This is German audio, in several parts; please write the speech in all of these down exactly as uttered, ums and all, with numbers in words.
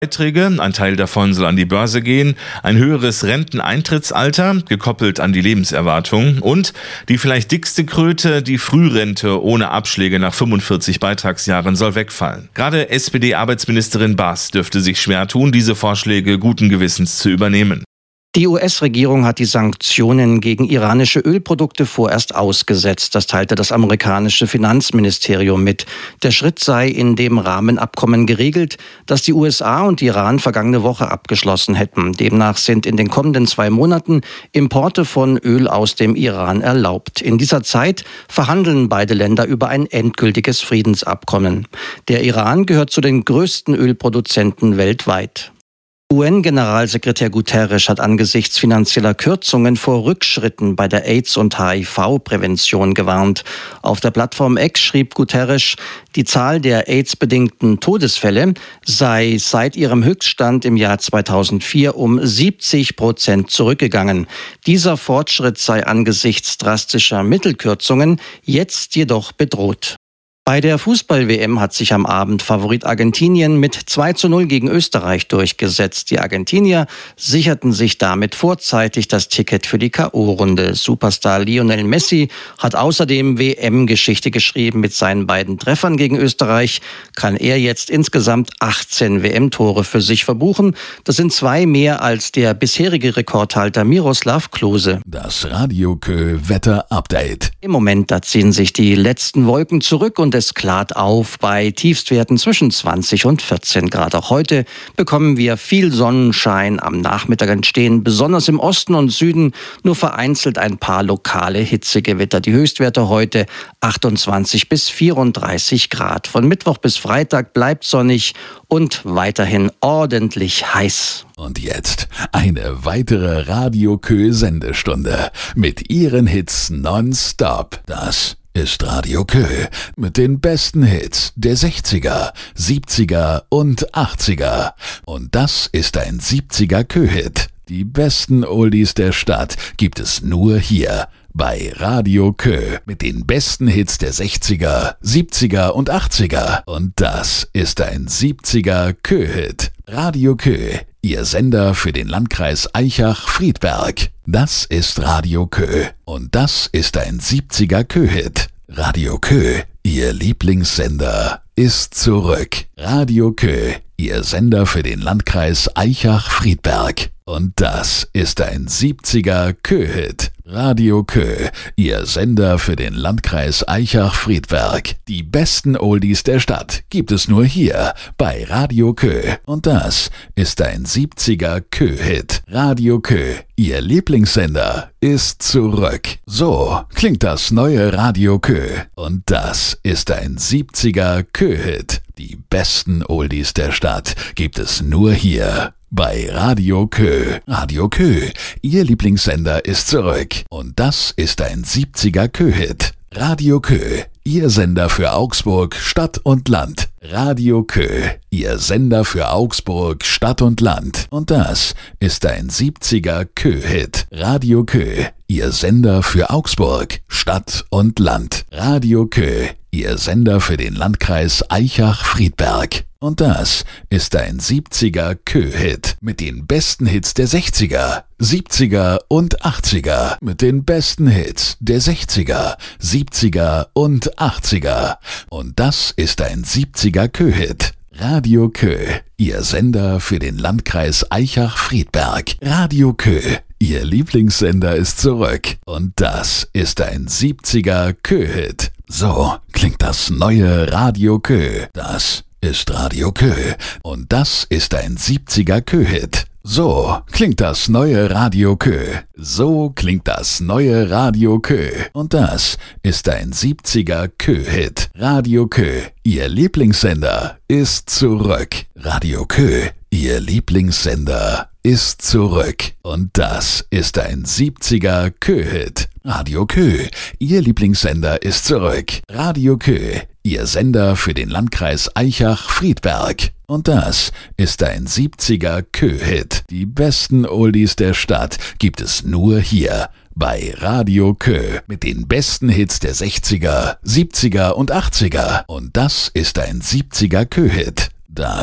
Beiträge, ein Teil davon soll an die Börse gehen, ein höheres Renteneintrittsalter, gekoppelt an die Lebenserwartung und die vielleicht dickste Kröte, die Frührente ohne Abschläge nach fünfundvierzig Beitragsjahren soll wegfallen. Gerade S P D-Arbeitsministerin Baas dürfte sich schwer tun, diese Vorschläge guten Gewissens zu übernehmen. Die U S-Regierung hat die Sanktionen gegen iranische Ölprodukte vorerst ausgesetzt. Das teilte das amerikanische Finanzministerium mit. Der Schritt sei in dem Rahmenabkommen geregelt, das die U S A und Iran vergangene Woche abgeschlossen hätten. Demnach sind in den kommenden zwei Monaten Importe von Öl aus dem Iran erlaubt. In dieser Zeit verhandeln beide Länder über ein endgültiges Friedensabkommen. Der Iran gehört zu den größten Ölproduzenten weltweit. U N-Generalsekretär Guterres hat angesichts finanzieller Kürzungen vor Rückschritten bei der AIDS- und H I V-Prävention gewarnt. Auf der Plattform X schrieb Guterres, die Zahl der AIDS-bedingten Todesfälle sei seit ihrem Höchststand im Jahr zweitausendvier um siebzig Prozent zurückgegangen. Dieser Fortschritt sei angesichts drastischer Mittelkürzungen jetzt jedoch bedroht. Bei der Fußball-W M hat sich am Abend Favorit Argentinien mit zwei zu null gegen Österreich durchgesetzt. Die Argentinier sicherten sich damit vorzeitig das Ticket für die K O-Runde. Superstar Lionel Messi hat außerdem W M-Geschichte geschrieben. Mit seinen beiden Treffern gegen Österreich kann er jetzt insgesamt achtzehn W M-Tore für sich verbuchen. Das sind zwei mehr als der bisherige Rekordhalter Miroslav Klose. Das Radio Kö Wetter-Update. Im Moment, da ziehen sich die letzten Wolken zurück und es klart auf bei Tiefstwerten zwischen zwanzig und vierzehn Grad. Auch heute bekommen wir viel Sonnenschein. Am Nachmittag entstehen besonders im Osten und Süden nur vereinzelt ein paar lokale Hitzegewitter. Die Höchstwerte heute achtundzwanzig bis vierunddreißig Grad. Von Mittwoch bis Freitag bleibt sonnig und weiterhin ordentlich heiß. Und jetzt eine weitere Radio Kö Sendestunde mit ihren Hits nonstop. Das ist Radio Kö mit den besten Hits der sechziger, siebziger und achtziger. Und das ist ein siebziger Kö-Hit. Die besten Oldies der Stadt gibt es nur hier bei Radio Kö mit den besten Hits der sechziger, siebziger und achtziger. Und das ist ein siebziger Kö-Hit. Radio Kö, Ihr Sender für den Landkreis Aichach-Friedberg. Das ist Radio Kö und das ist ein siebziger Kö-Hit. Radio Kö, Ihr Lieblingssender, ist zurück. Radio Kö, Ihr Sender für den Landkreis Aichach-Friedberg. Und das ist ein siebziger Kö-Hit. Radio Kö, Ihr Sender für den Landkreis Aichach-Friedberg. Die besten Oldies der Stadt gibt es nur hier bei Radio Kö. Und das ist ein siebziger Kö-Hit. Radio Kö, Ihr Lieblingssender, ist zurück. So klingt das neue Radio Kö. Und das ist ein siebziger Kö-Hit. Die besten Oldies der Stadt gibt es nur hier bei Radio Kö. Radio Kö, Ihr Lieblingssender, ist zurück. Und das ist ein siebziger Kö-Hit. Radio Kö, Ihr Sender für Augsburg, Stadt und Land. Radio Kö, Ihr Sender für Augsburg, Stadt und Land. Und das ist ein siebziger Kö-Hit. Radio Kö, Ihr Sender für Augsburg, Stadt und Land. Radio Kö, Ihr Sender für den Landkreis Aichach-Friedberg. Und das ist ein siebziger Kö-Hit mit den besten Hits der sechziger, siebziger und achtziger. Mit den besten Hits der sechziger, siebziger und achtziger. Und das ist ein siebziger Kö-Hit. Radio Kö, Ihr Sender für den Landkreis Aichach-Friedberg. Radio Kö, Ihr Lieblingssender, ist zurück. Und das ist ein siebziger Kö-Hit. So klingt das neue Radio Kö. Das ist Radio Kö. Und das ist ein siebziger Kö-Hit. So klingt das neue Radio Kö. So klingt das neue Radio Kö. Und das ist ein siebziger Kö-Hit. Radio Kö, Ihr Lieblingssender, ist zurück. Radio Kö, Ihr Lieblingssender, ist zurück. Und das ist ein siebziger Kö-Hit. Radio Kö, Ihr Lieblingssender, ist zurück. Radio Kö, Ihr Sender für den Landkreis Aichach-Friedberg. Und das ist ein siebziger Kö-Hit. Die besten Oldies der Stadt gibt es nur hier bei Radio Kö mit den besten Hits der sechziger, siebziger und achtziger. Und das ist ein siebziger Kö-Hit. Das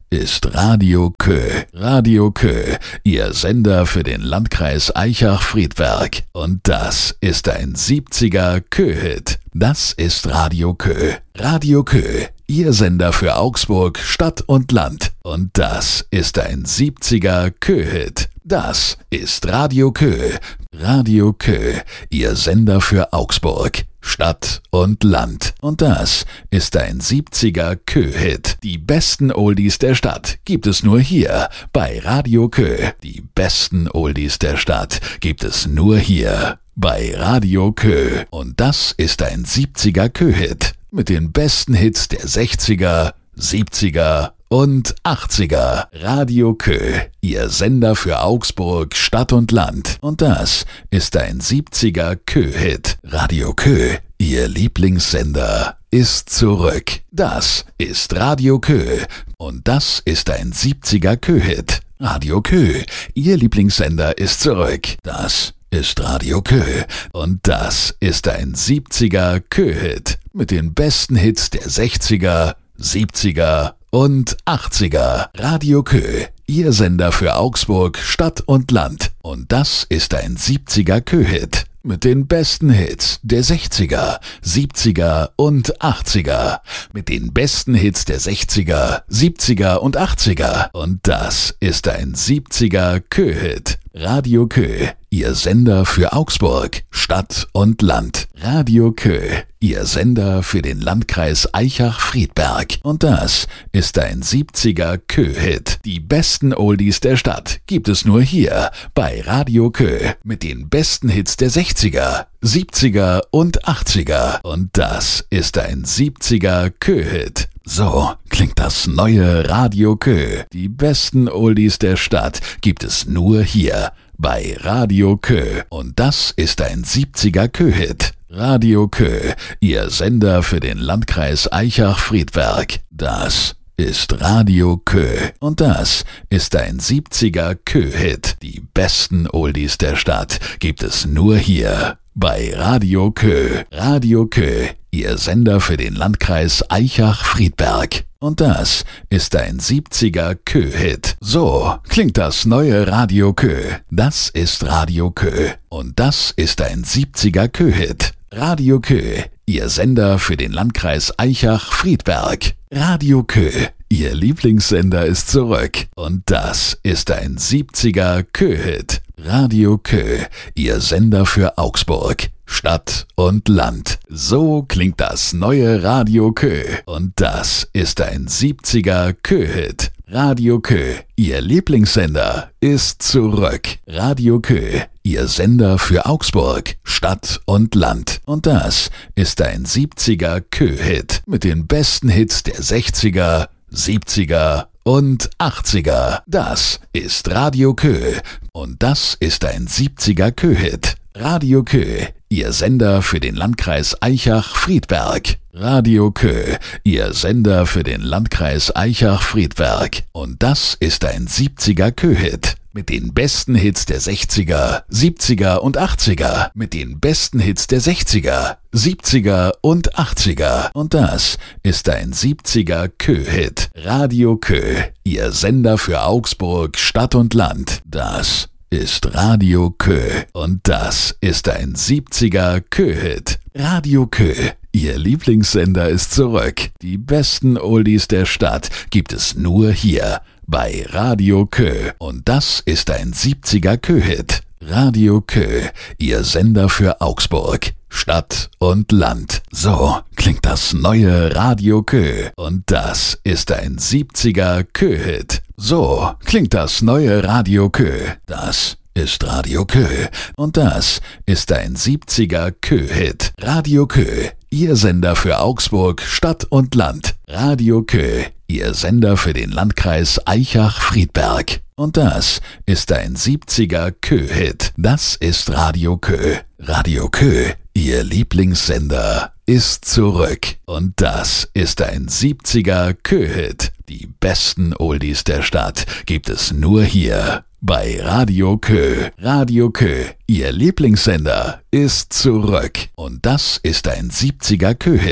ist Radio Kö. Radio Kö, Ihr Sender für den Landkreis Aichach-Friedberg. Und das ist ein siebziger Kö-Hit. Das ist Radio Kö. Radio Kö, Ihr Sender für Augsburg, Stadt und Land. Und das ist ein siebziger Kö-Hit. Das ist Radio Kö. Radio Kö, Ihr Sender für Augsburg, Stadt und Land. Und das ist ein siebziger Kö-Hit. Die besten Oldies der Stadt gibt es nur hier bei Radio Kö. Die besten Oldies der Stadt gibt es nur hier bei Radio Kö. Und das ist ein siebziger Kö-Hit mit den besten Hits der sechziger, siebziger und achtziger. Radio Kö, Ihr Sender für Augsburg, Stadt und Land. Und das ist ein siebziger Kö-Hit. Radio Kö, Ihr Lieblingssender, ist zurück. Das ist Radio Kö. Und das ist ein siebziger Kö-Hit. Radio Kö, Ihr Lieblingssender, ist zurück. Das ist Radio Kö. Und das ist ein siebziger Kö-Hit mit den besten Hits der sechziger, siebziger und achtziger. Radio Kö, Ihr Sender für Augsburg, Stadt und Land. Und das ist ein siebziger Kö-Hit mit den besten Hits der sechziger, siebziger und achtziger. Mit den besten Hits der sechziger, siebziger und achtziger. Und das ist ein siebziger Kö-Hit. Radio Kö, Ihr Sender für Augsburg, Stadt und Land. Radio Kö, Ihr Sender für den Landkreis Aichach-Friedberg. Und das ist ein siebziger Kö-Hit. Die besten Oldies der Stadt gibt es nur hier bei Radio Kö. Mit den besten Hits der sechziger, siebziger und achtziger. Und das ist ein siebziger Kö-Hit. So klingt das neue Radio Kö. Die besten Oldies der Stadt gibt es nur hier bei Radio Kö. Und das ist ein siebziger Kö-Hit. Radio Kö, Ihr Sender für den Landkreis Aichach-Friedberg. Das ist Radio Kö. Und das ist ein siebziger Kö-Hit. Die besten Oldies der Stadt gibt es nur hier bei Radio Kö. Radio Kö, Ihr Sender für den Landkreis Aichach-Friedberg. Und das ist ein siebziger Kö-Hit. So klingt das neue Radio Kö. Das ist Radio Kö. Und das ist ein siebziger Kö-Hit. Radio Kö, Ihr Sender für den Landkreis Aichach-Friedberg. Radio Kö, Ihr Lieblingssender, ist zurück. Und das ist ein siebziger Kö-Hit. Radio Kö, Ihr Sender für Augsburg, Stadt und Land. So klingt das neue Radio Kö. Und das ist ein siebziger Kö-Hit. Radio Kö, Ihr Lieblingssender, ist zurück. Radio Kö, Ihr Sender für Augsburg, Stadt und Land. Und das ist ein siebziger Kö-Hit mit den besten Hits der sechziger, siebziger und achtziger. Das ist Radio Kö. Und das ist ein siebziger Kö-Hit. Radio Kö, Ihr Sender für den Landkreis Aichach-Friedberg. Radio Kö, Ihr Sender für den Landkreis Aichach-Friedberg. Und das ist ein siebziger Kö-Hit mit den besten Hits der sechziger, siebziger und achtziger. Mit den besten Hits der sechziger, siebziger und achtziger. Und das ist ein siebziger Kö-Hit. Radio Kö, Ihr Sender für Augsburg, Stadt und Land. Das ist Radio Kö. Und das ist ein siebziger Kö-Hit. Radio Kö, Ihr Lieblingssender, ist zurück. Die besten Oldies der Stadt gibt es nur hier bei Radio Kö. Und das ist ein siebziger Kö-Hit. Radio Kö, Ihr Sender für Augsburg, Stadt und Land. So klingt das neue Radio Kö. Und das ist ein siebziger Kö-Hit. So klingt das neue Radio Kö. Das ist Radio Kö. Und das ist ein siebziger Kö-Hit. Radio Kö, Ihr Sender für Augsburg, Stadt und Land. Radio Kö, Ihr Sender für den Landkreis Aichach-Friedberg. Und das ist ein siebziger Kö-Hit. Das ist Radio Kö. Radio Kö, Ihr Lieblingssender, ist zurück. Und das ist ein siebziger Kö-Hit. Die besten Oldies der Stadt gibt es nur hier bei Radio Kö. Radio Kö, Ihr Lieblingssender, ist zurück. Und das ist ein siebziger Kö-Hit.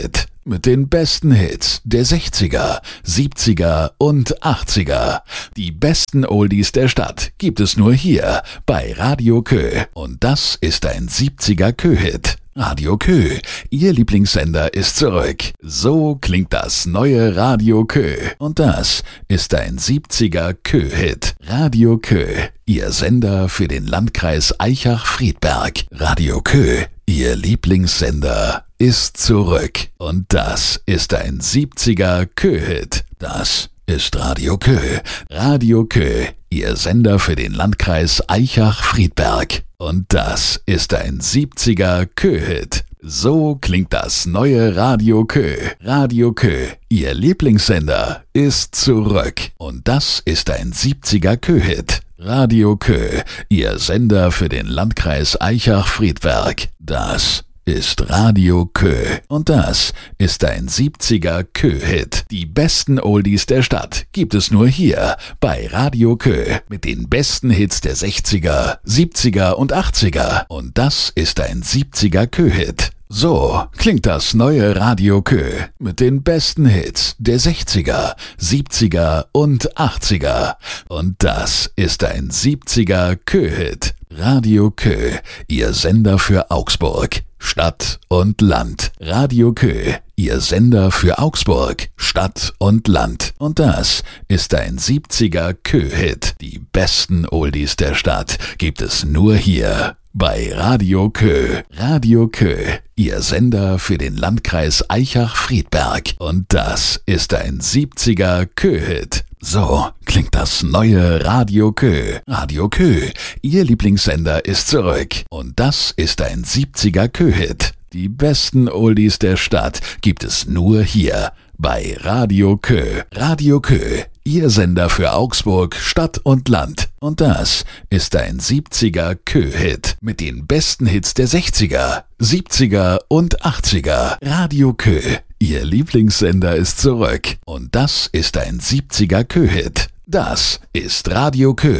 mit den besten Hits der sechziger, siebziger und achtziger. Die besten Oldies der Stadt gibt es nur hier bei Radio Kö. Und das ist ein siebziger Kö-Hit. Radio Kö, Ihr Lieblingssender ist zurück. So klingt das neue Radio Kö. Und das ist ein siebziger Kö-Hit. Radio Kö, Ihr Sender für den Landkreis Aichach-Friedberg. Radio Kö, Ihr Lieblingssender ist zurück. Und das ist ein siebziger Kö-Hit. Das ist Radio Kö. Radio Kö, Ihr Sender für den Landkreis Aichach-Friedberg. Und das ist ein siebziger Kö-Hit. So klingt das neue Radio Kö. Radio Kö, Ihr Lieblingssender ist zurück. Und das ist ein siebziger Kö-Hit. Radio Kö, Ihr Sender für den Landkreis Aichach-Friedberg. Das ist Radio Kö. Und das ist ein siebziger Kö-Hit. Die besten Oldies der Stadt gibt es nur hier bei Radio Kö. Mit den besten Hits der sechziger, siebziger und achtziger. Und das ist ein siebziger Kö-Hit. So klingt das neue Radio Kö. Mit den besten Hits der sechziger, siebziger und achtziger. Und das ist ein siebziger Kö-Hit. Radio Kö, Ihr Sender für Augsburg, Stadt und Land. Radio Kö, Ihr Sender für Augsburg, Stadt und Land. Und das ist ein siebziger Kö-Hit. Die besten Oldies der Stadt gibt es nur hier bei Radio Kö. Radio Kö, Ihr Sender für den Landkreis Aichach-Friedberg. Und das ist ein siebziger Kö-Hit. So klingt das neue Radio Kö. Radio Kö, Ihr Lieblingssender ist zurück. Und das ist ein siebziger Kö-Hit. Die besten Oldies der Stadt gibt es nur hier bei Radio Kö. Radio Kö, Ihr Sender für Augsburg, Stadt und Land. Und das ist ein siebziger Kö-Hit mit den besten Hits der sechziger, siebziger und achtziger. Radio Kö, Ihr Lieblingssender ist zurück. Und das ist ein siebziger Kö-Hit. Das ist Radio Kö.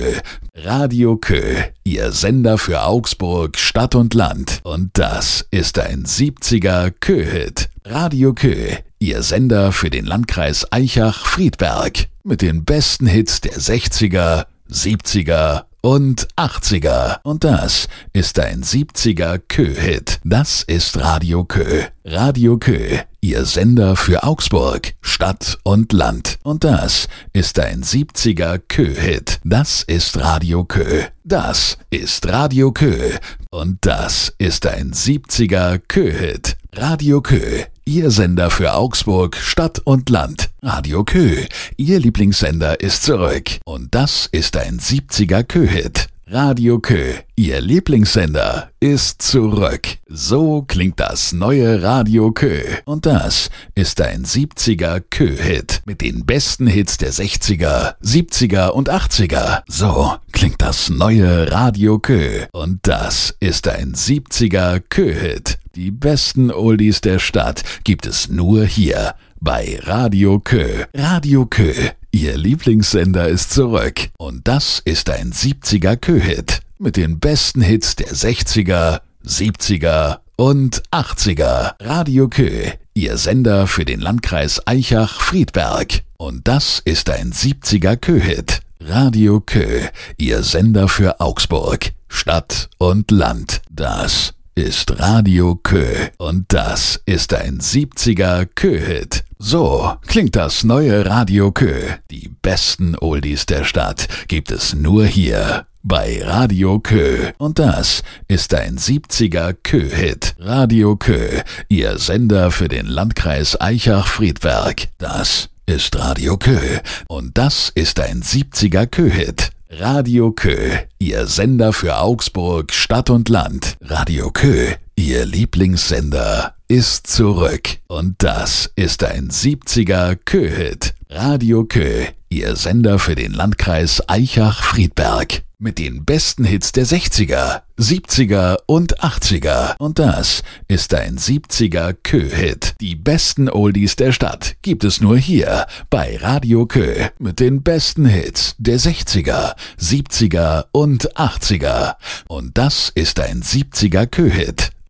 Radio Kö, Ihr Sender für Augsburg, Stadt und Land. Und das ist ein siebziger Kö-Hit. Radio Kö, Ihr Sender für den Landkreis Aichach-Friedberg. Mit den besten Hits der sechziger, siebziger und achtziger. Und das ist ein siebziger Kö-Hit. Das ist Radio Kö. Radio Kö, Ihr Sender für Augsburg, Stadt und Land. Und das ist ein siebziger Kö-Hit. Das ist Radio Kö. Das ist Radio Kö. Und das ist ein siebziger Kö-Hit. Radio Kö, Ihr Sender für Augsburg, Stadt und Land. Radio Kö, Ihr Lieblingssender ist zurück. Und das ist ein siebziger Kö-Hit. Radio Kö, Ihr Lieblingssender ist zurück. So klingt das neue Radio Kö. Und das ist ein siebziger Kö-Hit mit den besten Hits der sechziger, siebziger und achtziger. So klingt das neue Radio Kö. Und das ist ein siebziger Kö-Hit. Die besten Oldies der Stadt gibt es nur hier bei Radio Kö. Radio Kö, Ihr Lieblingssender ist zurück. Und das ist ein siebziger Kö-Hit mit den besten Hits der sechziger, siebziger und achtziger. Radio Kö, Ihr Sender für den Landkreis Aichach-Friedberg. Und das ist ein siebziger Kö-Hit. Radio Kö, Ihr Sender für Augsburg, Stadt und Land. Das ist Radio Kö. Und das ist ein siebziger Kö-Hit. So klingt das neue Radio Kö. Die besten Oldies der Stadt gibt es nur hier bei Radio Kö. Und das ist ein siebziger Kö-Hit. Radio Kö, Ihr Sender für den Landkreis Aichach-Friedberg. Das ist Radio Kö. Und das ist ein siebziger Kö-Hit. Radio Kö, Ihr Sender für Augsburg, Stadt und Land. Radio Kö, Ihr Lieblingssender ist zurück. Und das ist ein siebziger Kö-Hit. Radio Kö, Ihr Sender für den Landkreis Aichach-Friedberg. Mit den besten Hits der sechziger, siebziger und achtziger. Und das ist ein siebziger Kö-Hit. Die besten Oldies der Stadt gibt es nur hier bei Radio Kö. Mit den besten Hits der sechziger, siebziger und achtziger. Und das ist ein siebziger Kö-Hit.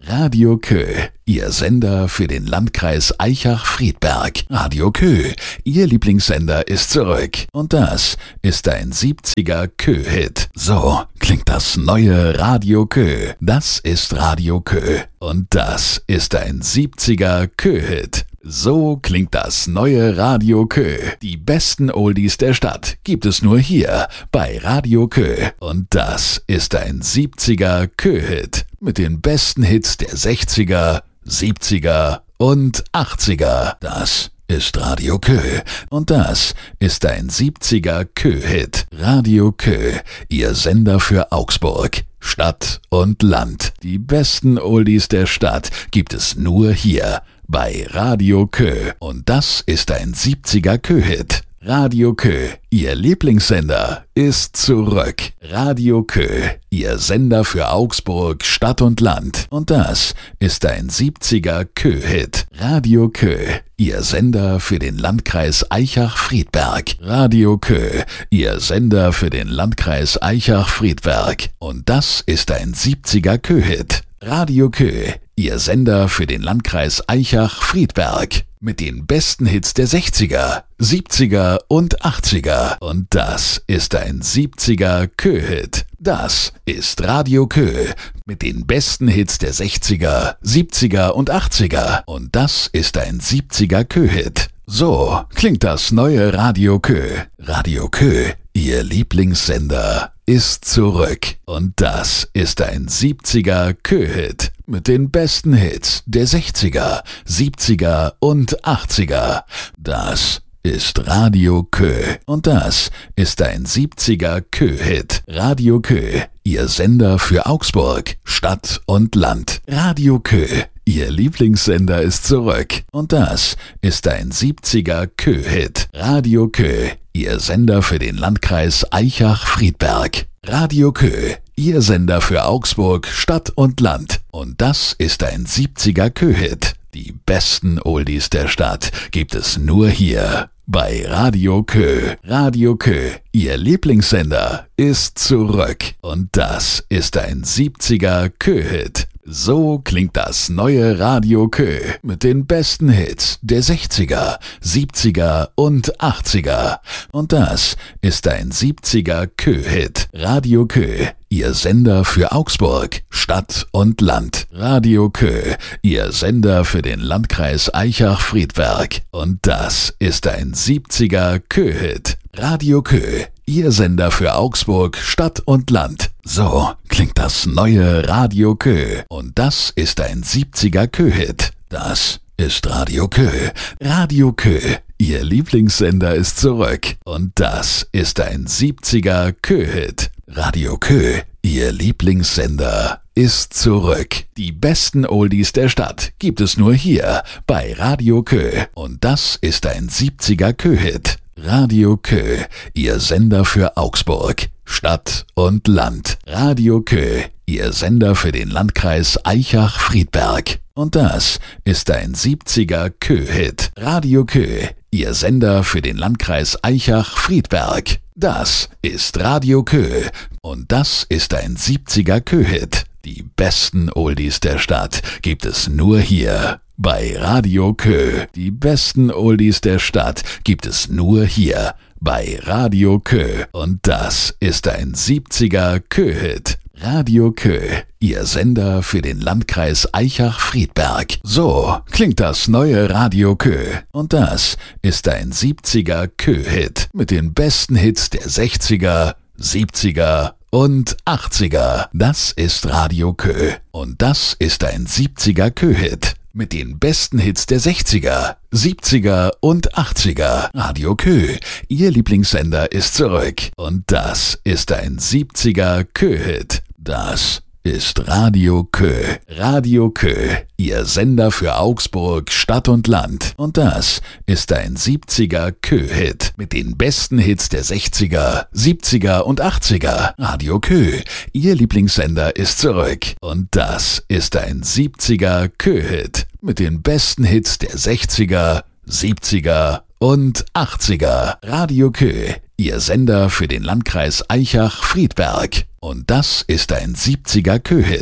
Radio Kö, Ihr Sender für den Landkreis Aichach-Friedberg. Radio Kö, Ihr Lieblingssender ist zurück. Und das ist ein siebziger Kö-Hit. So klingt das neue Radio Kö. Das ist Radio Kö. Und das ist ein siebziger Kö-Hit. So klingt das neue Radio Kö. Die besten Oldies der Stadt gibt es nur hier bei Radio Kö. Und das ist ein siebziger Kö-Hit mit den besten Hits der sechziger, siebziger und achtziger. Das ist Radio Kö. Und das ist ein siebziger Kö-Hit. Radio Kö, Ihr Sender für Augsburg, Stadt und Land. Die besten Oldies der Stadt gibt es nur hier bei Radio Kö. Und das ist ein siebziger Kö-Hit. Radio Kö, Ihr Lieblingssender, ist zurück. Radio Kö, Ihr Sender für Augsburg, Stadt und Land. Und das ist ein siebziger Kö-Hit. Radio Kö, Ihr Sender für den Landkreis Aichach-Friedberg. Radio Kö, Ihr Sender für den Landkreis Aichach-Friedberg. Und das ist ein siebziger Kö-Hit. Radio Kö, Ihr Sender für den Landkreis Aichach-Friedberg. Mit den besten Hits der sechziger, siebziger und achtziger. Und das ist ein siebziger Kö-Hit. Das ist Radio Kö mit den besten Hits der sechziger, siebziger und achtziger. Und das ist ein siebziger Kö-Hit. So klingt das neue Radio Kö. Radio Kö, Ihr Lieblingssender, ist zurück. Und das ist ein siebziger Kö-Hit mit den besten Hits der sechziger, siebziger und achtziger. Das ist Radio Kö. Und das ist ein siebziger Kö-Hit. Radio Kö, Ihr Sender für Augsburg, Stadt und Land. Radio Kö, Ihr Lieblingssender ist zurück. Und das ist ein siebziger Kö-Hit. Radio Kö, Ihr Sender für den Landkreis Aichach-Friedberg. Radio Kö, Ihr Sender für Augsburg, Stadt und Land. Und das ist ein siebziger Kö-Hit. Die besten Oldies der Stadt gibt es nur hier bei Radio Kö. Radio Kö, Ihr Lieblingssender, ist zurück. Und das ist ein siebziger Kö-Hit. So klingt das neue Radio Kö mit den besten Hits der sechziger, siebziger und achtziger. Und das ist ein siebziger Kö-Hit. Radio Kö, Ihr Sender für Augsburg, Stadt und Land. Radio Kö, Ihr Sender für den Landkreis Aichach-Friedberg. Und das ist ein siebziger Kö-Hit. Radio Kö, Ihr Sender für Augsburg, Stadt und Land. So klingt das neue Radio Kö. Und das ist ein siebziger Kö-Hit. Das ist Radio Kö. Radio Kö, Ihr Lieblingssender ist zurück. Und das ist ein siebziger Kö-Hit. Radio Kö, Ihr Lieblingssender ist zurück. Die besten Oldies der Stadt gibt es nur hier bei Radio Kö. Und das ist ein siebziger Kö-Hit. Radio Kö, Ihr Sender für Augsburg, Stadt und Land. Radio Kö, Ihr Sender für den Landkreis Aichach-Friedberg. Und das ist ein siebziger Kö-Hit. Radio Kö, Ihr Sender für den Landkreis Aichach-Friedberg. Das ist Radio Kö. Und das ist ein siebziger Kö-Hit. Die besten Oldies der Stadt gibt es nur hier bei Radio Kö. Die besten Oldies der Stadt gibt es nur hier bei Radio Kö. Und das ist ein siebziger Kö-Hit. Radio Kö, Ihr Sender für den Landkreis Aichach-Friedberg. So klingt das neue Radio Kö. Und das ist ein siebziger Kö-Hit mit den besten Hits der sechziger, siebziger und achtziger. Das ist Radio Kö. Und das ist ein siebziger Kö-Hit mit den besten Hits der sechziger, siebziger und achtziger. Radio Kö, Ihr Lieblingssender ist zurück. Und das ist ein siebziger Kö-Hit. Das ist Radio Kö. Radio Kö, Ihr Sender für Augsburg, Stadt und Land. Und das ist ein siebziger Kö-Hit mit den besten Hits der sechziger, siebziger und achtziger. Radio Kö, Ihr Lieblingssender ist zurück. Und das ist ein siebziger Kö-Hit mit den besten Hits der sechziger, siebziger und achtziger. Radio Kö, Ihr Sender für den Landkreis Aichach-Friedberg. Und das ist ein siebziger Kö-Hit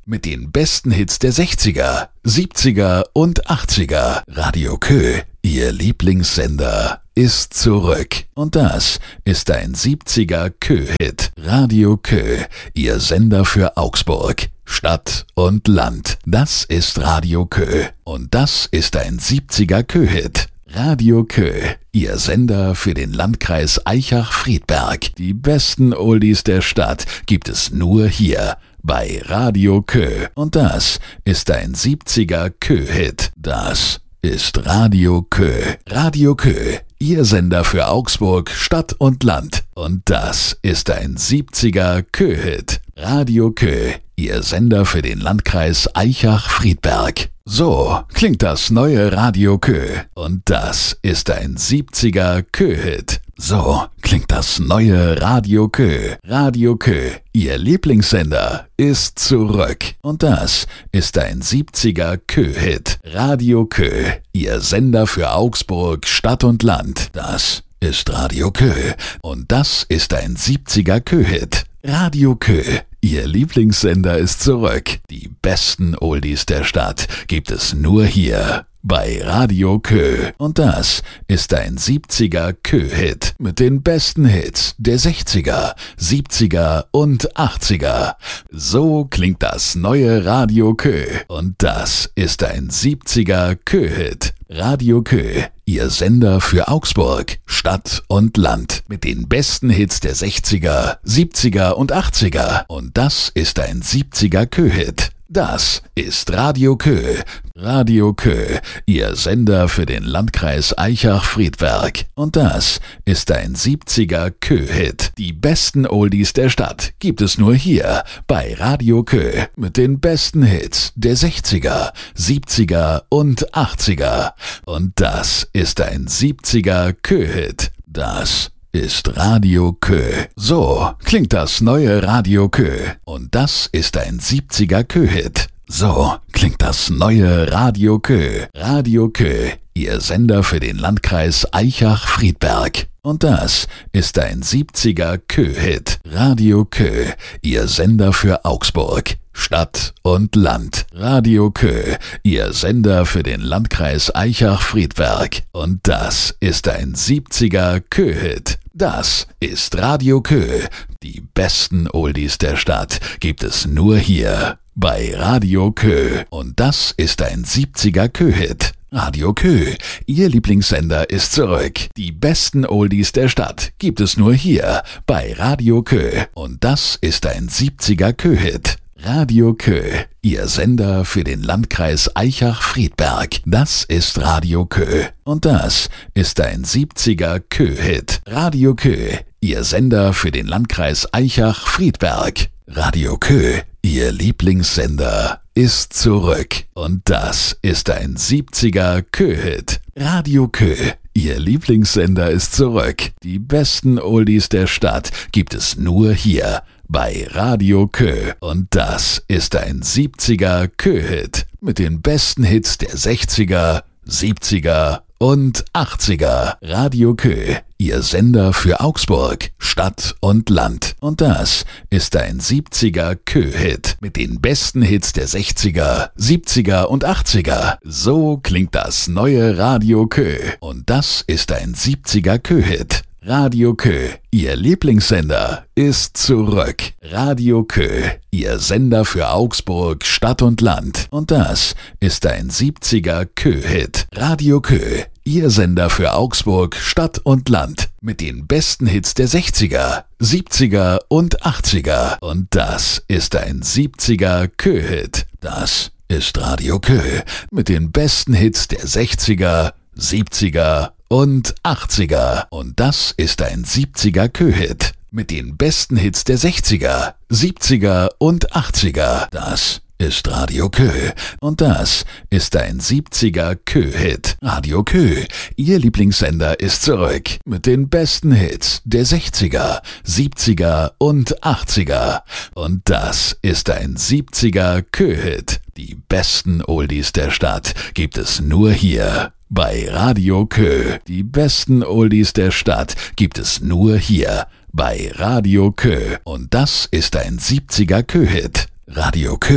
mit den besten Hits der sechziger, siebziger und achtziger. Radio Kö, Ihr Lieblingssender, ist zurück. Und das ist ein siebziger Kö-Hit. Radio Kö, Ihr Sender für Augsburg, Stadt und Land. Das ist Radio Kö. Und das ist ein siebziger Kö-Hit. Radio Kö, Ihr Sender für den Landkreis Aichach-Friedberg. Die besten Oldies der Stadt gibt es nur hier bei Radio Kö. Und das ist ein siebziger Kö-Hit. Das ist Radio Kö. Radio Kö, Ihr Sender für Augsburg, Stadt und Land. Und das ist ein siebziger Kö-Hit. Radio Kö, Ihr Sender für den Landkreis Aichach-Friedberg. So klingt das neue Radio Kö. Und das ist ein siebziger Kö-Hit. So klingt das neue Radio Kö. Radio Kö, Ihr Lieblingssender, ist zurück. Und das ist ein siebziger Kö-Hit. Radio Kö, Ihr Sender für Augsburg, Stadt und Land. Das ist Radio Kö. Und das ist ein siebziger Kö-Hit. Radio Kö, Ihr Lieblingssender, ist zurück. Die besten Oldies der Stadt gibt es nur hier bei Radio Kö. Und das ist ein siebziger Kö-Hit mit den besten Hits der sechziger, siebziger und achtziger. So klingt das neue Radio Kö. Und das ist ein siebziger Kö-Hit. Radio Kö, Ihr Sender für Augsburg, Stadt und Land. Mit den besten Hits der sechziger, siebziger und achtziger. Und das ist ein siebziger Kö-Hit. Das ist Radio Kö. Radio Kö, Ihr Sender für den Landkreis Aichach-Friedberg. Und das ist ein siebziger Kö-Hit. Die besten Oldies der Stadt gibt es nur hier bei Radio Kö. Mit den besten Hits der sechziger, siebziger und achtziger. Und das ist ein siebziger Kö-Hit. Das ist Radio Kö. So klingt das neue Radio Kö. Und das ist ein siebziger Kö-Hit. So klingt das neue Radio Kö. Radio Kö, Ihr Sender für den Landkreis Aichach-Friedberg. Und das ist ein siebziger Kö-Hit. Radio Kö, Ihr Sender für Augsburg, Stadt und Land. Radio Kö, Ihr Sender für den Landkreis Aichach-Friedberg. Und das ist ein siebziger Kö-Hit. Das ist Radio Kö. Die besten Oldies der Stadt gibt es nur hier bei Radio Kö. Und das ist ein siebziger Kö-Hit. Radio Kö, Ihr Lieblingssender, ist zurück. Die besten Oldies der Stadt gibt es nur hier bei Radio Kö. Und das ist ein siebziger Kö-Hit. Radio Kö, Ihr Sender für den Landkreis Aichach-Friedberg. Das ist Radio Kö. Und das ist ein siebziger Kö-Hit. Radio Kö, Ihr Sender für den Landkreis Aichach-Friedberg. Radio Kö, Ihr Lieblingssender, ist zurück. Und das ist ein siebziger Kö-Hit. Radio Kö, Ihr Lieblingssender, ist zurück. Die besten Oldies der Stadt gibt es nur hier bei Radio Kö. Und das ist ein siebziger Kö-Hit mit den besten Hits der sechziger, siebziger und achtziger. Radio Kö, Ihr Sender für Augsburg, Stadt und Land. Und das ist ein siebziger Kö-Hit mit den besten Hits der sechziger, siebziger und achtziger. So klingt das neue Radio Kö. Und das ist ein siebziger Kö-Hit. Radio Kö, Ihr Lieblingssender, ist zurück. Radio Kö, Ihr Sender für Augsburg, Stadt und Land. Und das ist ein siebziger Kö-Hit. Radio Kö, Ihr Sender für Augsburg, Stadt und Land. Mit den besten Hits der sechziger, siebziger und achtziger. Und das ist ein siebziger Kö-Hit. Das ist Radio Kö mit den besten Hits der sechziger, siebziger und achtziger. Und das ist ein siebziger Kö-Hit mit den besten Hits der sechziger, siebziger und achtziger. Das ist Radio Kö. Und das ist ein siebziger Kö-Hit. Radio Kö, Ihr Lieblingssender, ist zurück mit den besten Hits der sechziger, siebziger und achtziger. Und das ist ein siebziger Kö-Hit. Die besten Oldies der Stadt gibt es nur hier bei Radio Kö. Die besten Oldies der Stadt gibt es nur hier bei Radio Kö. Und das ist ein siebziger Kö-Hit. Radio Kö,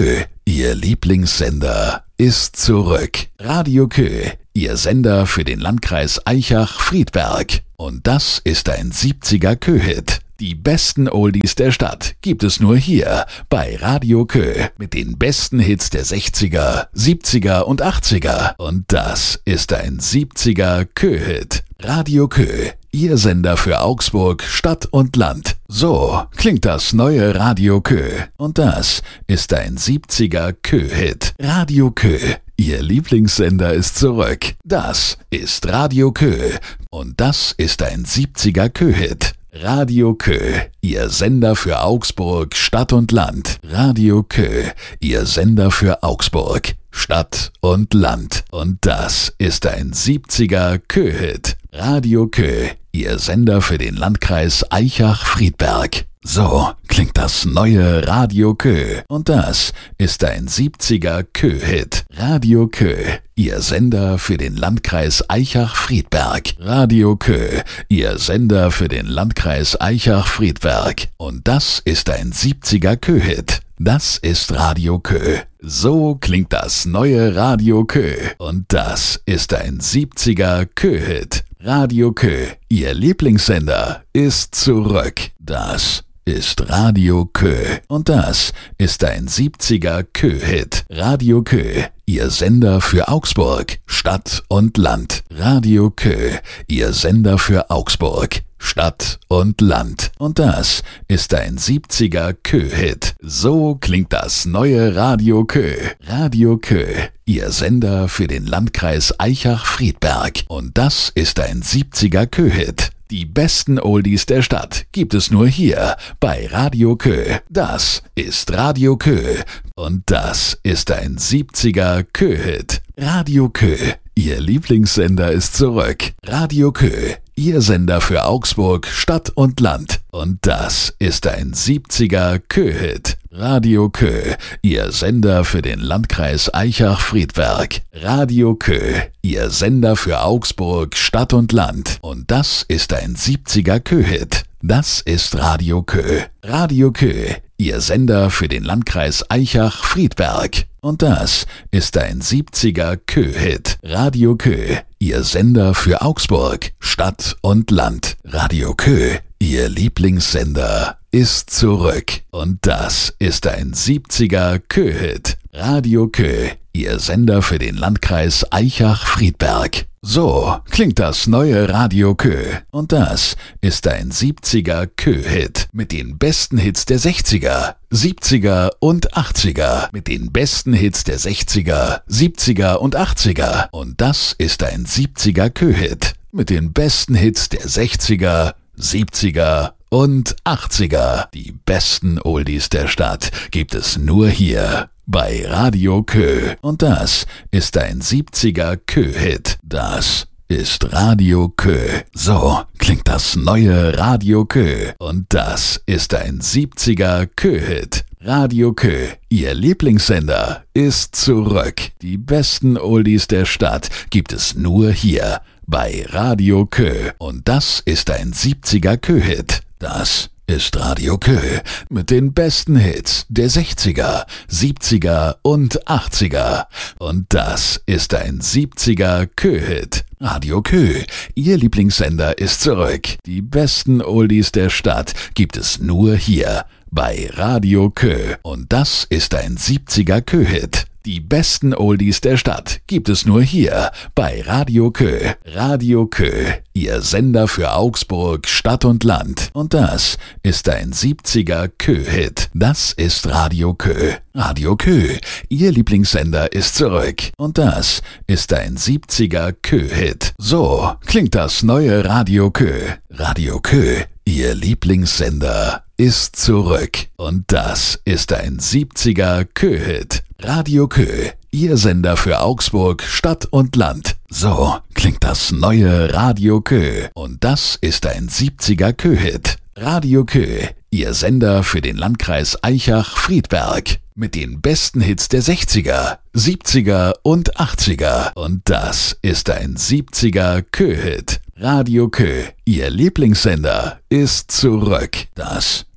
Ihr Lieblingssender, ist zurück. Radio Kö, Ihr Sender für den Landkreis Aichach-Friedberg. Und das ist ein siebziger Kö-Hit. Die besten Oldies der Stadt gibt es nur hier bei Radio Kö mit den besten Hits der sechziger, siebziger und achtziger. Und das ist ein siebziger Kö-Hit. Radio Kö, Ihr Sender für Augsburg, Stadt und Land. So klingt das neue Radio Kö. Und das ist ein siebziger Kö-Hit. Radio Kö, Ihr Lieblingssender ist zurück. Das ist Radio Kö. Und das ist ein siebziger Kö-Hit. Radio Kö, Ihr Sender für Augsburg, Stadt und Land. Radio Kö, Ihr Sender für Augsburg, Stadt und Land. Und das ist ein siebziger Kö-Hit. Radio Kö, Ihr Sender für den Landkreis Aichach-Friedberg. So klingt das neue Radio Kö. Und das ist ein siebziger Kö-Hit. Radio Kö, Ihr Sender für den Landkreis Aichach-Friedberg. Radio Kö, Ihr Sender für den Landkreis Aichach-Friedberg. Und das ist ein siebziger Kö-Hit. Das ist Radio Kö. So klingt das neue Radio Kö. Und das ist ein siebziger Kö-Hit. Radio Kö, Ihr Lieblingssender, ist zurück. Das ist Radio Kö. Und das ist ein siebziger Kö-Hit. Radio Kö, Ihr Sender für Augsburg, Stadt und Land. Radio Kö, Ihr Sender für Augsburg, Stadt und Land. Und das ist ein siebziger Kö-Hit. So klingt das neue Radio Kö. Radio Kö, Ihr Sender für den Landkreis Aichach-Friedberg. Und das ist ein siebziger Kö-Hit. Die besten Oldies der Stadt gibt es nur hier bei Radio Kö. Das ist Radio Kö. Und das ist ein siebziger Kö-Hit. Radio Kö, Ihr Lieblingssender ist zurück. Radio Kö, Ihr Sender für Augsburg, Stadt und Land. Und das ist ein siebziger Kö-Hit. Radio Kö, Ihr Sender für den Landkreis Aichach-Friedberg. Radio Kö, Ihr Sender für Augsburg, Stadt und Land. Und das ist ein siebziger Kö-Hit. Das ist Radio Kö. Radio Kö, Ihr Sender für den Landkreis Aichach-Friedberg. Und das ist ein siebziger Kö-Hit. Radio Kö, Ihr Sender für Augsburg, Stadt und Land. Radio Kö, Ihr Lieblingssender, ist zurück. Und das ist ein siebziger Kö-Hit. Radio Kö, Ihr Sender für den Landkreis Aichach-Friedberg. So klingt das neue Radio Kö. Und das ist ein siebziger Kö-Hit mit den besten Hits der sechziger, siebziger und achtziger. Mit den besten Hits der sechziger, siebziger und achtziger. Und das ist ein siebziger Kö-Hit mit den besten Hits der sechziger, siebziger und achtziger. Die besten Oldies der Stadt gibt es nur hier bei Radio Kö. Und das ist ein siebziger Kö-Hit. Das ist Radio Kö. So klingt das neue Radio Kö. Und das ist ein siebziger Kö-Hit. Radio Kö, Ihr Lieblingssender, ist zurück. Die besten Oldies der Stadt gibt es nur hier bei Radio Kö. Und das ist ein siebziger Kö-Hit. Das ist Radio Kö mit den besten Hits der sechziger, siebziger und achtziger. Und das ist ein siebziger Kö-Hit. Radio Kö, Ihr Lieblingssender, ist zurück. Die besten Oldies der Stadt gibt es nur hier bei Radio Kö. Und das ist ein siebziger Kö-Hit. Die besten Oldies der Stadt gibt es nur hier bei Radio Kö. Radio Kö, Ihr Sender für Augsburg, Stadt und Land. Und das ist ein siebziger Kö-Hit. Das ist Radio Kö. Radio Kö, Ihr Lieblingssender, ist zurück. Und das ist ein siebziger Kö-Hit. So klingt das neue Radio Kö. Radio Kö, Ihr Lieblingssender, ist zurück. Und das ist ein siebziger Kö-Hit. Radio Kö, Ihr Sender für Augsburg, Stadt und Land. So klingt das neue Radio Kö. Und das ist ein siebziger Kö-Hit. Radio Kö, Ihr Sender für den Landkreis Aichach-Friedberg. Mit den besten Hits der sechziger, siebziger und achtziger. Und das ist ein siebziger Kö-Hit. Radio Kö, Ihr Lieblingssender, ist zurück. Das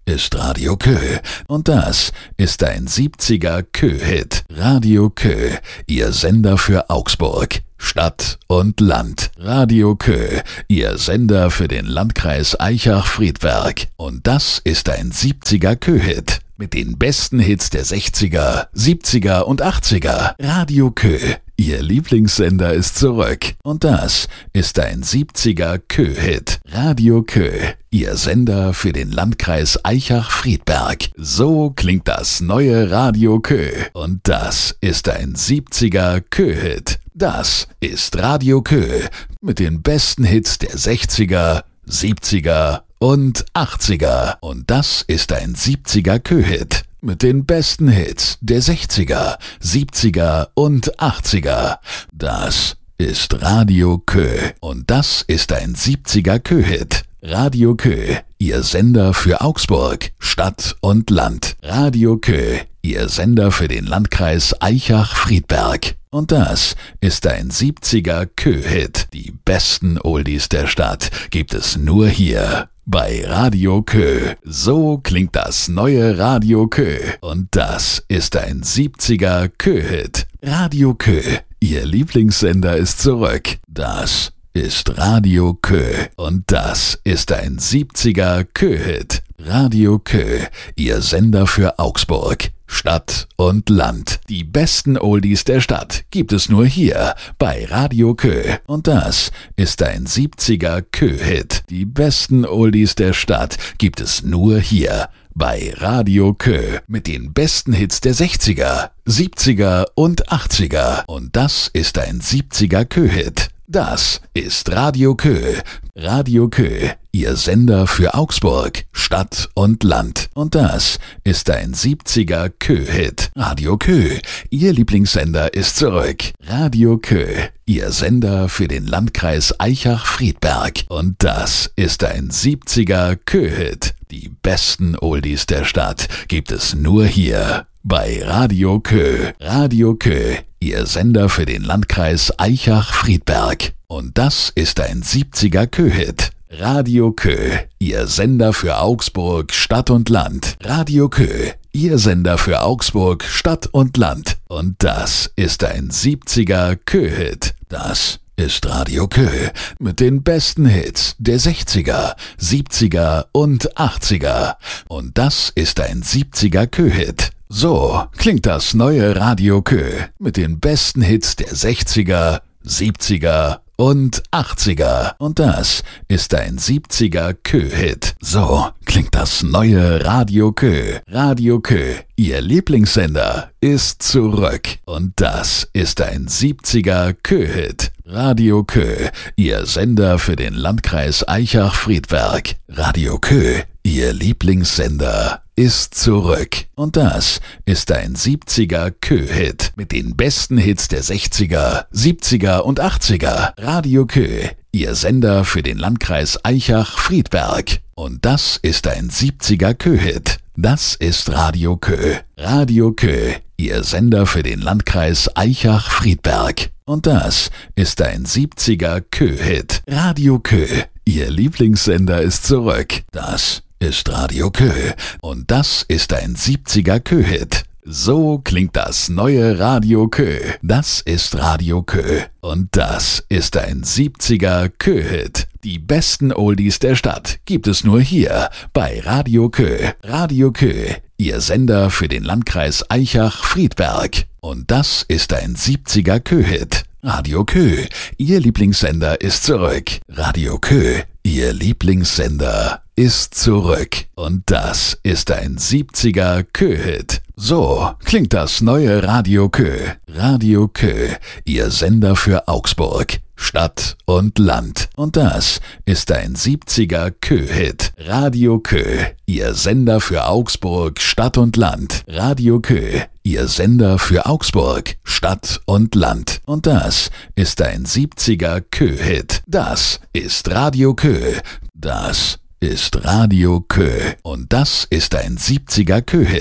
ist Radio Kö und das ist ein siebziger Kö-Hit. Radio Kö, Ihr Sender für Augsburg, Stadt und Land. Radio Kö, Ihr Sender für den Landkreis Aichach-Friedberg. Und das ist ein siebziger Kö-Hit mit den besten Hits der sechziger, siebziger und achtziger. Radio Kö, Ihr Lieblingssender ist zurück. Und das ist ein siebziger Kö-Hit. Radio Kö, Ihr Sender für den Landkreis Aichach-Friedberg. So klingt das neue Radio Kö. Und das ist ein siebziger Kö-Hit. Das ist Radio Kö mit den besten Hits der sechziger, siebziger und achtziger. Und das ist ein siebziger Kö-Hit mit den besten Hits der sechziger, siebziger und achtziger. Das ist Radio Kö. Und das ist ein siebziger Kö-Hit. Radio Kö, Ihr Sender für Augsburg, Stadt und Land. Radio Kö, Ihr Sender für den Landkreis Aichach-Friedberg. Und das ist ein siebziger Kö-Hit. Die besten Oldies der Stadt gibt es nur hier bei Radio Kö. So klingt das neue Radio Kö. Und das ist ein siebziger Kö-Hit. Radio Kö, Ihr Lieblingssender ist zurück. Das ist Radio Kö. Und das ist ein siebziger Kö-Hit. Radio Kö, Ihr Sender für Augsburg, Stadt und Land. Die besten Oldies der Stadt gibt es nur hier bei Radio Kö. Und das ist ein siebziger Kö-Hit. Die besten Oldies der Stadt gibt es nur hier bei Radio Kö mit den besten Hits der sechziger, siebziger und achtziger. Und das ist ein siebziger Kö-Hit. Das ist Radio Kö. Radio Kö, Ihr Sender für Augsburg, Stadt und Land. Und das ist ein siebziger Kö-Hit. Radio Kö, Ihr Lieblingssender ist zurück. Radio Kö, Ihr Sender für den Landkreis Aichach-Friedberg. Und das ist ein siebziger Kö-Hit. Die besten Oldies der Stadt gibt es nur hier bei Radio Kö. Radio Kö, Ihr Sender für den Landkreis Aichach-Friedberg. Und das ist ein siebziger Kö-Hit. Radio Kö, Ihr Sender für Augsburg, Stadt und Land. Radio Kö, Ihr Sender für Augsburg, Stadt und Land. Und das ist ein siebziger Kö-Hit. Das ist Radio Kö mit den besten Hits der sechziger, siebziger und achtziger. Und das ist ein siebziger Kö-Hit. So klingt das neue Radio Kö mit den besten Hits der sechziger, siebziger und achtziger. Und das ist ein siebziger Kö-Hit. So klingt das neue Radio Kö. Radio Kö, Ihr Lieblingssender ist zurück. Und das ist ein siebziger Kö-Hit. Radio Kö, Ihr Sender für den Landkreis Aichach-Friedberg. Radio Kö, Ihr Lieblingssender ist zurück. Und das ist ein siebziger Kö-Hit mit den besten Hits der sechziger, siebziger und achtziger. Radio Kö, Ihr Sender für den Landkreis Aichach-Friedberg. Und das ist ein siebziger Kö-Hit. Das ist Radio Kö. Radio Kö, Ihr Sender für den Landkreis Aichach-Friedberg. Und das ist ein siebziger Kö-Hit. Radio Kö, Ihr Lieblingssender ist zurück. Das ist Radio Kö. Und das ist ein siebziger Kö-Hit. So klingt das neue Radio Kö. Das ist Radio Kö. Und das ist ein siebziger Kö-Hit. Die besten Oldies der Stadt gibt es nur hier bei Radio Kö. Radio Kö, Ihr Sender für den Landkreis Aichach-Friedberg. Und das ist ein siebziger Kö-Hit. Radio Kö, Ihr Lieblingssender ist zurück. Radio Kö, Ihr Lieblingssender ist zurück. Und das ist ein siebziger Kö-Hit. So klingt das neue Radio Kö. Radio Kö, Ihr Sender für Augsburg, Stadt und Land. Und das ist ein siebziger Kö-Hit. Radio Kö, Ihr Sender für Augsburg, Stadt und Land. Radio Kö, Ihr Sender für Augsburg, Stadt und Land. Und das ist ein siebziger Kö-Hit. Das ist Radio Kö. Das ist Radio Kö. Und das ist ein siebziger Kö-Hit.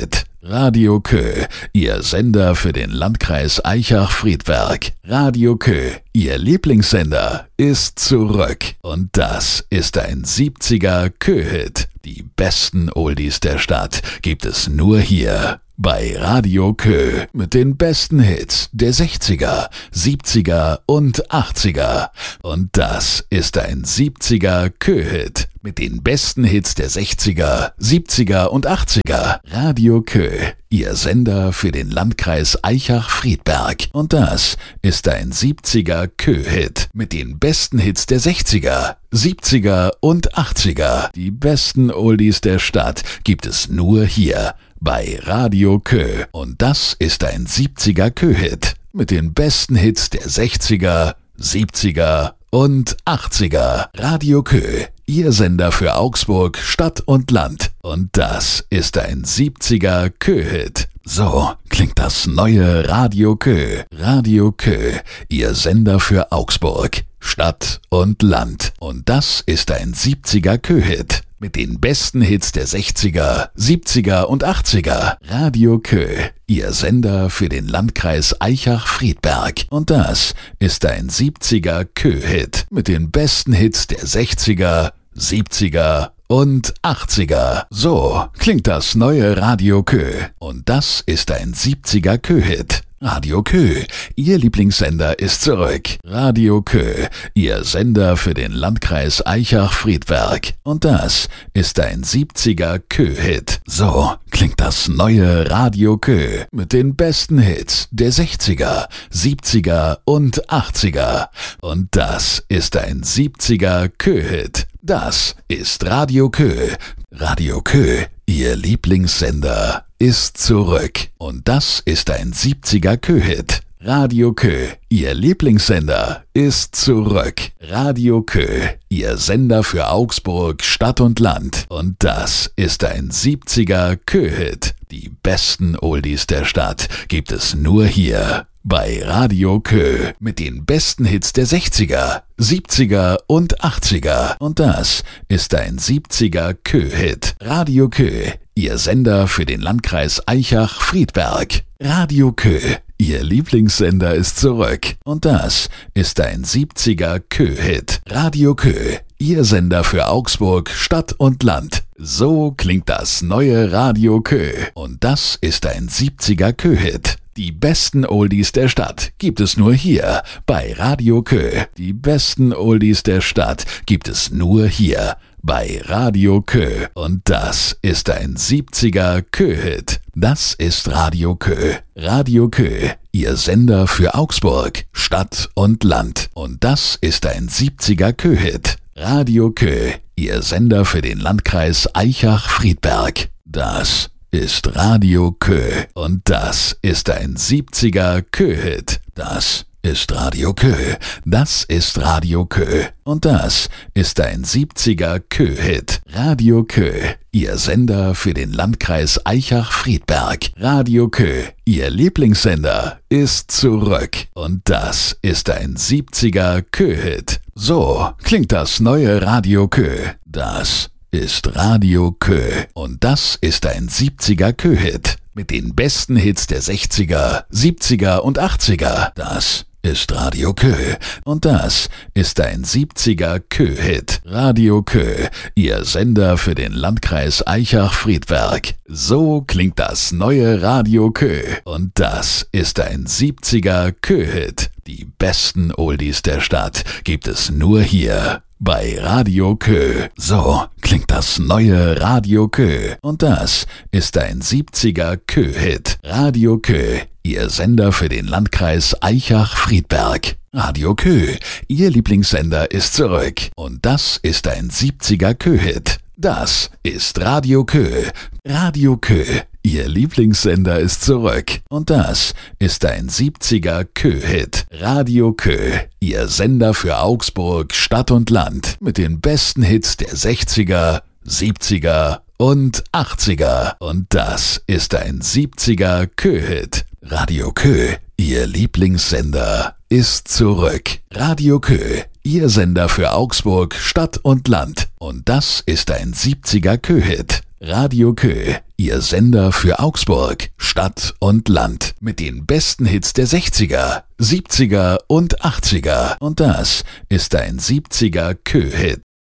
Radio Kö, Ihr Sender für den Landkreis Aichach-Friedberg. Radio Kö, Ihr Lieblingssender, ist zurück. Und das ist ein siebziger Kö-Hit. Die besten Oldies der Stadt gibt es nur hier bei Radio Kö mit den besten Hits der sechziger, siebziger und achtziger. Und das ist ein siebziger Kö-Hit mit den besten Hits der sechziger, siebziger und achtziger. Radio Kö, Ihr Sender für den Landkreis Aichach-Friedberg. Und das ist ein siebziger Kö-Hit mit den besten Hits der sechziger, siebziger und achtziger. Die besten Oldies der Stadt gibt es nur hier bei Radio Kö. Und das ist ein siebziger Kö-Hit mit den besten Hits der sechziger, siebziger und achtziger. Radio Kö, Ihr Sender für Augsburg, Stadt und Land. Und das ist ein siebziger Kö-Hit. So klingt das neue Radio Kö. Radio Kö, Ihr Sender für Augsburg, Stadt und Land. Und das ist ein siebziger Kö-Hit mit den besten Hits der sechziger, siebziger und achtziger. Radio Kö, Ihr Sender für den Landkreis Aichach-Friedberg. Und das ist ein siebziger Kö-Hit mit den besten Hits der sechziger, siebziger und achtziger. So klingt das neue Radio Kö. Und das ist ein siebziger Kö-Hit. Radio Kö, Ihr Lieblingssender ist zurück. Radio Kö, Ihr Sender für den Landkreis Aichach-Friedberg. Und das ist ein siebziger Kö-Hit. So klingt das neue Radio Kö mit den besten Hits der sechziger, siebziger und achtziger. Und das ist ein siebziger Kö-Hit. Das ist Radio Kö. Radio Kö, Ihr Lieblingssender, ist zurück. Und das ist ein siebziger Kö-Hit. Radio Kö, Ihr Lieblingssender, ist zurück. Radio Kö, Ihr Sender für Augsburg, Stadt und Land. Und das ist ein siebziger Kö-Hit. Die besten Oldies der Stadt gibt es nur hier bei Radio Kö mit den besten Hits der sechziger, siebziger und achtziger. Und das ist ein siebziger Kö-Hit. Radio Kö, Ihr Sender für den Landkreis Aichach-Friedberg. Radio Kö, Ihr Lieblingssender ist zurück. Und das ist ein siebziger Kö-Hit. Radio Kö, Ihr Sender für Augsburg, Stadt und Land. So klingt das neue Radio Kö. Und das ist ein siebziger Kö-Hit. Die besten Oldies der Stadt gibt es nur hier bei Radio Kö. Die besten Oldies der Stadt gibt es nur hier bei Radio Kö. Und das ist ein siebziger Kö-Hit. Das ist Radio Kö. Radio Kö, Ihr Sender für Augsburg, Stadt und Land. Und das ist ein siebziger Kö-Hit. Radio Kö, Ihr Sender für den Landkreis Aichach-Friedberg. Das ist Radio Kö. Und das ist ein siebziger Kö-Hit. Das ist Radio Kö. Das ist Radio Kö. Und das ist ein siebziger Kö-Hit. Radio Kö, Ihr Sender für den Landkreis Aichach-Friedberg. Radio Kö, Ihr Lieblingssender, ist zurück. Und das ist ein siebziger Kö-Hit. So klingt das neue Radio Kö. Das ist Radio Kö. Und das ist ein siebziger Kö-Hit mit den besten Hits der sechziger, siebziger und achtziger. Das ist Radio Kö. Und das ist ein siebziger Kö-Hit. Radio Kö, Ihr Sender für den Landkreis Aichach-Friedberg. So klingt das neue Radio Kö. Und das ist ein siebziger Kö-Hit. Die besten Oldies der Stadt gibt es nur hier bei Radio Kö. So klingt das neue Radio Kö. Und das ist ein siebziger Kö-Hit. Radio Kö, Ihr Sender für den Landkreis Aichach-Friedberg. Radio Kö, Ihr Lieblingssender, ist zurück. Und das ist ein siebziger Kö-Hit. Das ist Radio Kö. Radio Kö, Ihr Lieblingssender, ist zurück. Und das ist ein siebziger Kö-Hit. Radio Kö, Ihr Sender für Augsburg, Stadt und Land. Mit den besten Hits der sechziger, siebziger und achtziger. Und das ist ein siebziger Kö-Hit. Radio Kö, Ihr Lieblingssender, ist zurück. Radio Kö, Ihr Sender für Augsburg, Stadt und Land. Und das ist ein siebziger Kö-Hit. Radio Kö, Ihr Sender für Augsburg, Stadt und Land. Mit den besten Hits der sechziger, siebziger und achtziger. Und das ist ein siebziger Kö-Hit.